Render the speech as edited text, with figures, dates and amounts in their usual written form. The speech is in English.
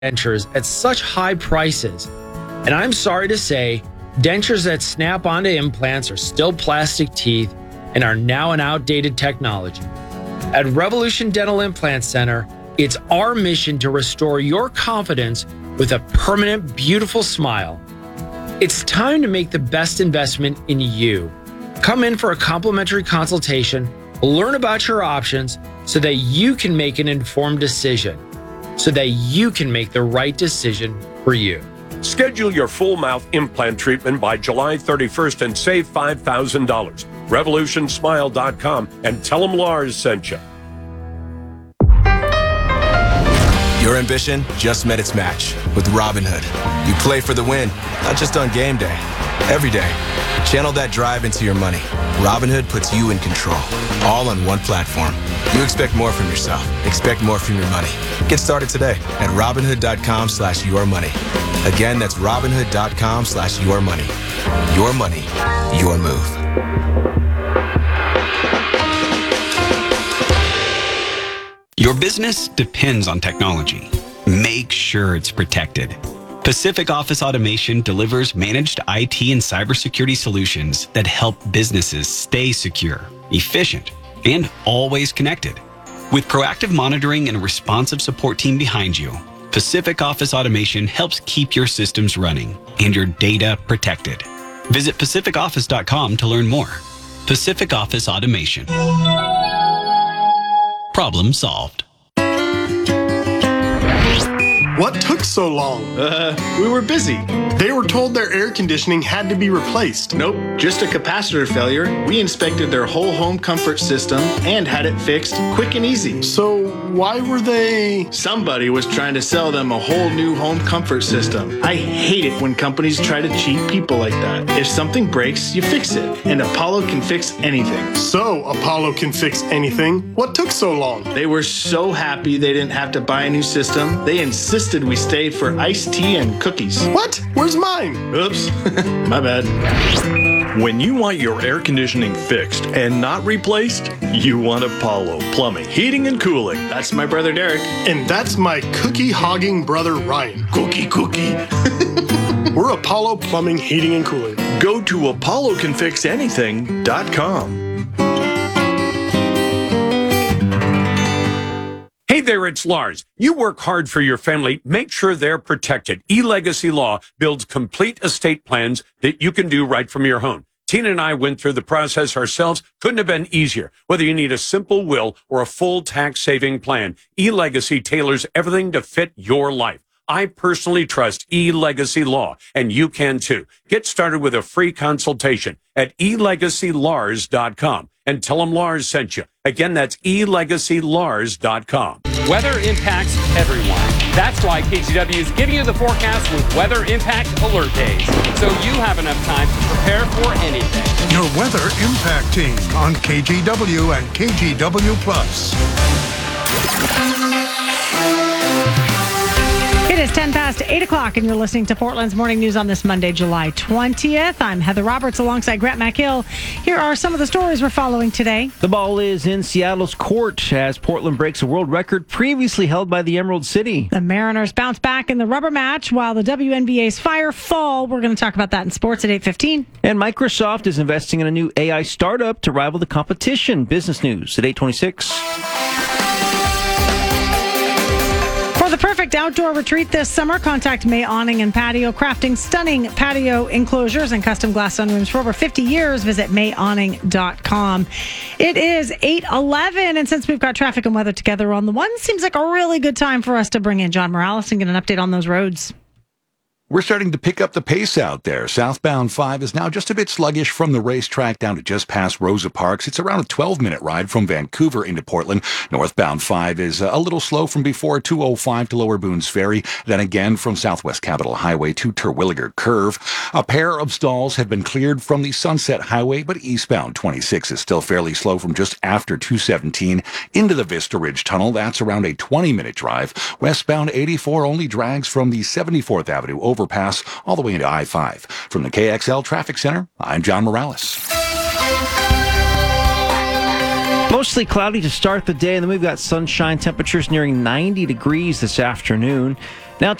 dentures at such high prices. And I'm sorry to say, dentures that snap onto implants are still plastic teeth and are now an outdated technology. At Revolution Dental Implant Center, it's our mission to restore your confidence with a permanent, beautiful smile. It's time to make the best investment in you. Come in for a complimentary consultation, learn about your options so that you can make an informed decision, so that you can make the right decision for you. Schedule your full mouth implant treatment by July 31st and save $5,000. RevolutionSmile.com and tell them Lars sent you. Your ambition just met its match with Robinhood. You play for the win, not just on game day, every day. Channel that drive into your money. Robinhood puts you in control, all on one platform. You expect more from yourself. Expect more from your money. Get started today at Robinhood.com/yourmoney. Again, that's Robinhood.com/yourmoney. Your money, your move. Your business depends on technology. Make sure it's protected. Pacific Office Automation delivers managed IT and cybersecurity solutions that help businesses stay secure, efficient, and always connected. With proactive monitoring and a responsive support team behind you, Pacific Office Automation helps keep your systems running and your data protected. Visit PacificOffice.com to learn more. Pacific Office Automation. Problem solved. What took so long? We were busy. They were told their air conditioning had to be replaced. Nope, just a capacitor failure. We inspected their whole home comfort system and had it fixed quick and easy. So why were they... Somebody was trying to sell them a whole new home comfort system. I hate it when companies try to cheat people like that. If something breaks, you fix it. And Apollo can fix anything. So Apollo can fix anything? What took so long? They were so happy they didn't have to buy a new system. They insisted we stay for iced tea and cookies. What? Where's mine? Oops, my bad. When you want your air conditioning fixed and not replaced, you want Apollo Plumbing, Heating, and Cooling. That's my brother Derek. And that's my cookie-hogging brother Ryan. Cookie. We're Apollo Plumbing, Heating, and Cooling. Go to ApolloCanFixAnything.com. Hey there, it's Lars. You work hard for your family. Make sure they're protected. eLegacy Law builds complete estate plans that you can do right from your home. Tina and I went through the process ourselves. Couldn't have been easier. Whether you need a simple will or a full tax-saving plan, eLegacy tailors everything to fit your life. I personally trust eLegacy Law, and you can too. Get started with a free consultation at elegacylars.com and tell them Lars sent you. Again, that's elegacylars.com. Weather impacts everyone. That's why KGW is giving you the forecast with Weather Impact Alert Days, so you have enough time to prepare for anything. Your Weather Impact Team on KGW and KGW Plus. It is 10 past 8 o'clock, and you're listening to Portland's Morning News on this Monday, July 20th. I'm Heather Roberts alongside Grant McHill. Here are some of the stories we're following today. The ball is in Seattle's court as Portland breaks a world record previously held by the Emerald City. The Mariners bounce back in the rubber match while the WNBA's Fire fall. We're going to talk about that in sports at 8:15. And Microsoft is investing in a new AI startup to rival the competition. Business News at 8:26. For the perfect outdoor retreat this summer, contact May Awning and Patio, crafting stunning patio enclosures and custom glass sunrooms for over 50 years. Visit mayawning.com. It is 8:11, and since we've got traffic and weather together on the one, seems like a really good time for us to bring in John Morales and get an update on those roads. We're starting to pick up the pace out there. Southbound 5 is now just a bit sluggish from the racetrack down to just past Rosa Parks. It's around a 12-minute ride from Vancouver into Portland. Northbound 5 is a little slow from before 205 to Lower Boones Ferry. Then again from Southwest Capitol Highway to Terwilliger Curve. A pair of stalls have been cleared from the Sunset Highway, but eastbound 26 is still fairly slow from just after 217 into the Vista Ridge Tunnel. That's around a 20-minute drive. Westbound 84 only drags from the 74th Avenue overpass all the way into I-5. From the KXL Traffic Center, I'm John Morales. Mostly cloudy to start the day, and then we've got sunshine, temperatures nearing 90 degrees this afternoon. Now